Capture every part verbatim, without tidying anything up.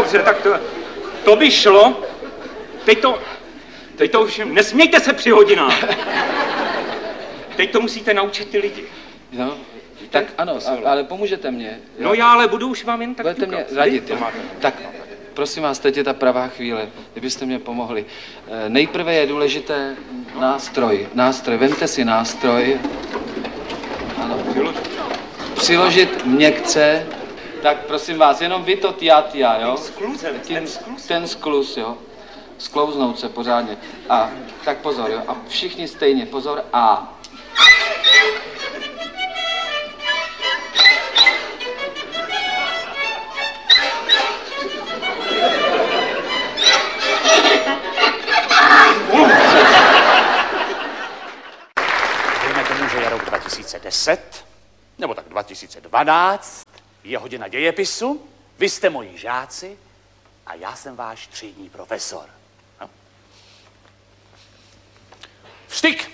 dobře, tak to, to by šlo. Teď to, teď to už, nesmějte se při hodinách. Teď to musíte naučit ty lidi. No, tak ano, ale pomůžete mě. No já ale budu už vám jen tak budete mě radit, jo? Tak, prosím vás, teď je ta pravá chvíle, kdybyste mě pomohli. Nejprve je důležité nástroj. Nástroj, vemte si nástroj. Ano. Přiložit měkce. Tak prosím vás, jenom vy to tia, tia, jo? Skluzem, ten skluz. Ten skluz, jo? Sklouznout se pořádně. A tak pozor, jo? A všichni stejně, pozor, A. Dejme tomu, že je rok dva tisíce deset, nebo tak dva tisíce dvanáct, je hodina dějepisu, vy jste moji žáci a já jsem váš třídní profesor. No. Vstyk!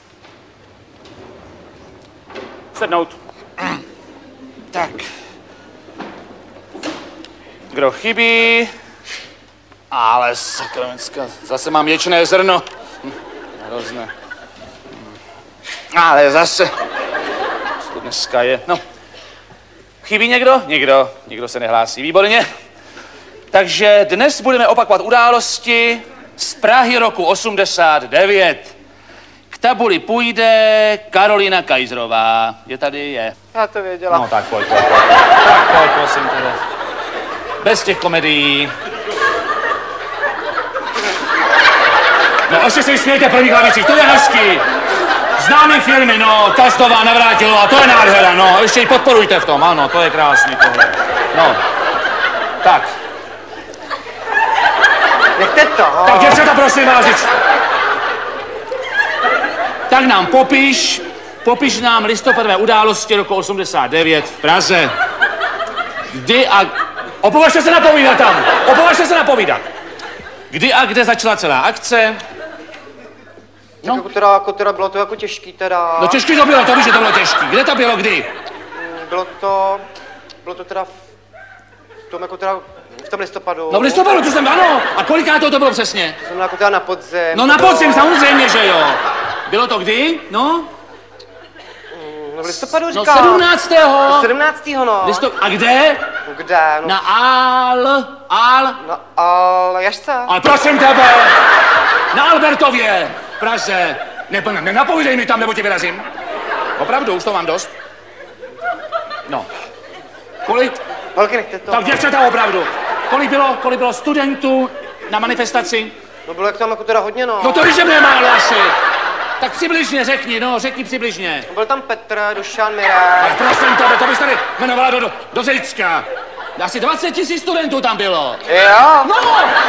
Sednout. Tak. Kdo chybí? Ale sakramenská, zase mám ječné zrno. Hm, hrozné. Ale zase. Co to dneska je? No. Chybí někdo? Nikdo. Nikdo se nehlásí. Výborně. Takže dnes budeme opakovat události z Prahy roku osmdesát devět. K tabuli půjde Karolina Kajzrová. Je tady? Je. Já to věděla. No tak pojď, pojď, pojď. Tak pojď, prosím tebe. Bez těch komedií. No ještě se smějte první hlavici, to je hezký. Známý filmy, no, Kastová, Navrátilová, to je nádhera, no, ještě ji podporujte v tom, ano, to je krásný tohle. No, tak. Nechte to. Tak děvčata, prosím vás, tak nám popiš, popiš nám listopadové události roku osmdesát devět v Praze. Kdy a... Opovažte se napovídat tam, opovažte se napovídat. Kdy a kde začala celá akce? No. Jako teda, jako teda bylo to jako těžký teda. No těžký to bylo, to víš, že to bylo těžký. Kde to bylo, kdy? Bylo to, bylo to teda v, v tom jako teda, v tom listopadu. No v listopadu, to jsem, ano. A koliká to bylo přesně? To jsem jako teda na podzim. No na podzim, samozřejmě, že jo. Bylo to kdy, no? No v listopadu říkám. No sedmnáctého. sedmnáctého no. Listop... A kde? No kde, no. Na Al... Al... Na Aljašce. Ale prosím tebe! Na Albertově, v Praze. Ne, nenapovídej mi tam, nebo tě vyrazím. Opravdu, už to mám dost. No. Kolik? Holky, nechte to. Tak děvčata, opravdu. Kolik bylo, kolik bylo studentů na manifestaci? No bylo jak tam jako teda hodně, no. No to víš, že mě málo asi. Tak přibližně řekni, no, řekni přibližně. Byl tam Petr, Dušan, Mirek. Tak prosím tebe, to bys tady jmenovala do, do, do Zejcka. Asi dvacet tisíc studentů tam bylo. Jo? No!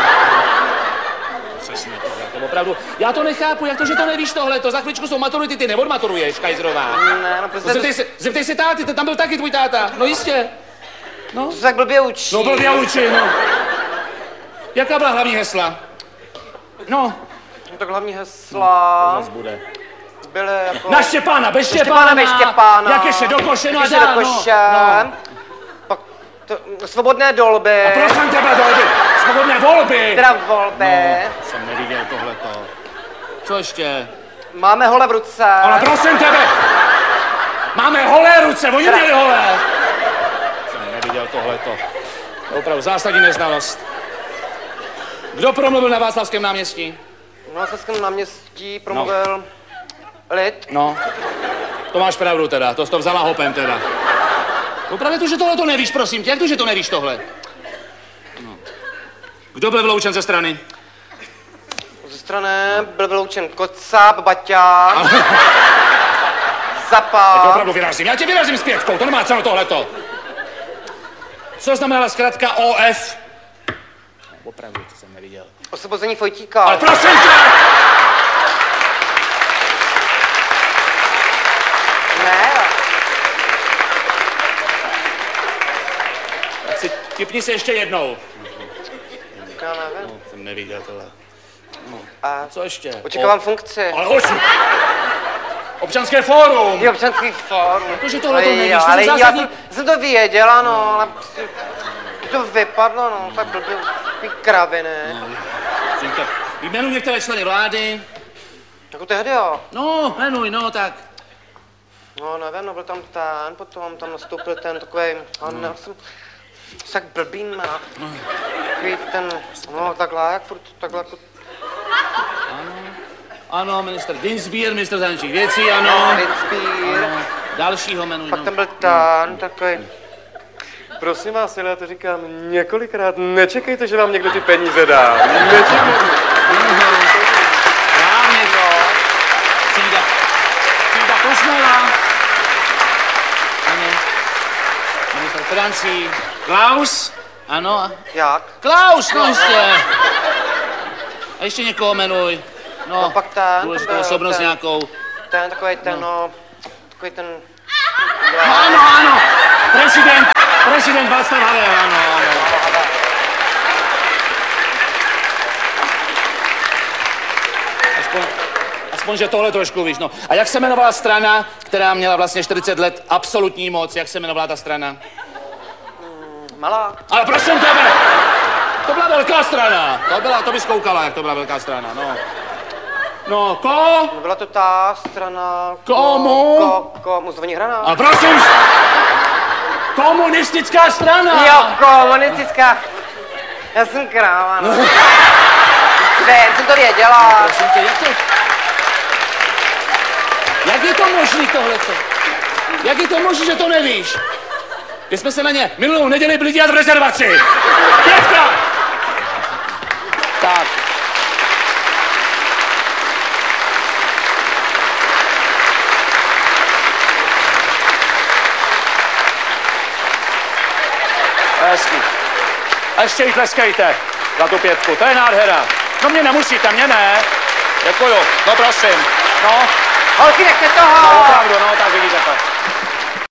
Přesně tohle, to opravdu. Já to nechápu, jak to, že to nevíš tohle, to za chvíličku jsou maturity, ty neodmaturuješ, Kajzrová. Ne, no prostě... Zeptej se, zeptej se táty, tam byl taky tvůj táta, no jistě. No. To se tak blbě učí. No blbě učí, no. Jaká byla hlavní hesla? No. No tak hlavní hesla... No, to zase bude. Byly jako... Na Štěpána, bez Štěpána, Štěpána, bez Štěpána. Jak ještě do koše, no a ještě dál, do koše. No. Pak to, svobodné dolby. A prosím tebe, dolby, svobodné volby. Teda volby. No, jsem neviděl tohleto. Co ještě? Máme hole v ruce. Ale prosím tebe, máme holé ruce, oni měli holé. Jsem neviděl tohleto. To je opravdu zásadní neznalost. Kdo promluvil na Václavském náměstí? Na Václavském náměstí promluvil no. Lid. No, to máš pravdu teda, to jsi to vzala hopem teda. Opravdu to, že tohle to nevíš, prosím tě, jak to, že to nevíš tohle? No. Kdo byl vyloučen ze strany? Ze strany byl vyloučen Kocáb, Baťa, Zapá. Tak opravdu vyrazím, já tě vyrazím zpětkou, to nemá cenu tohleto. Co znamenala zkrátka O F? Opravdu, to jsem neviděl. Osvobození Fojtíka. Ale prosím tě! Ne. Tak si tipni se ještě jednou. Já nevím. No, jsem neviděl tohle. No. A co ještě? očekávám o... funkci. Ale osm. Občanské fórum. Je občanský fórum. Protože tohle to nevíš, to ale zásadní... já jsem, jsem to věděla, no, ale... To vypadlo, no, tak blbě, takový kravy, ne? Synka, jmenuji některé členy vlády. Jako tehdy, jo. No, jmenuj, no, tak. No, nevím, no, byl tam ten, potom tam nastoupil ten takový, on já jsem tak blbý má. Takový ten, no, takhle, jak furt, takhle jako... Ano, minister Dinsbier, minister zahraničních věcí, ano. Dinsbier. Ano. Dalšího jmenuj, Pak no. tam byl ten, takový... Prosím vás, já to říkám několikrát, nečekejte, že vám někdo ty peníze dá. Nečekejte. Správně, no. Cída, Cída Kosmela. Ano. Minister financí. Klaus. Ano. Jak? Klaus, no jistě. A ještě někoho jmenuj. No, No, pak ten, důležitou ten byl osobnost ten. nějakou. Ten, takový ten, no, takový ten... No, ano, ano. Prezident, prezident Václav Havel, ano, ano. Aspoň, aspoň, že tohle trošku víš, no. A jak se jmenovala strana, která měla vlastně čtyřicet let absolutní moc, jak se jmenovala ta strana? Malá. Ale prosím tebe, to byla velká strana. To byla, to bys koukala, jak to byla velká strana, no. No, ko? No, byla to ta strana... Komu? Ko, komu, zvoní hrana. A prosím, komunistická strana. Jo, komunistická. Já jsem kráva, no. Ne, jsem to věděla. Prosím tě, jak to... Jak je to možný tohleto? Jak je to možný, že to nevíš? Když jsme se na ně minulou neděli byli dělat v rezervaci. Pětka! Tak. Hezky. A ještě jí tleskejte za tu pětku, to je nádhera. No mě nemusíte, mě ne. Děkuju, no prosím. No, Holky, nechte toho. no opravdu, no tak vidíte to.